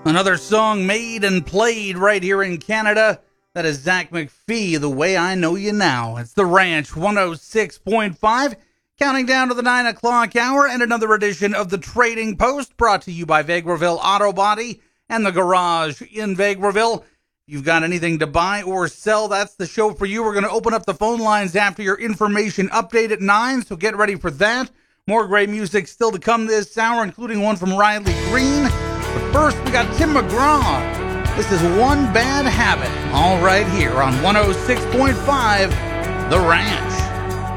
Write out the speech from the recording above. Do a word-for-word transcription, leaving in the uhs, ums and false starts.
Another song made and played right here in Canada. That is Zach McPhee, The Way I Know You Now. It's The Ranch one oh six point five, counting down to the nine o'clock hour, and another edition of the Trading Post, brought to you by Vegreville Auto Body and the Garage in Vegreville. If you've got anything to buy or sell, that's the show for you. We're going to open up the phone lines after your information update at nine, so get ready for that. More great music still to come this hour, including one from Riley Green. But first, we got Tim McGraw. This is One Bad Habit, all right here on one oh six point five, The Ranch.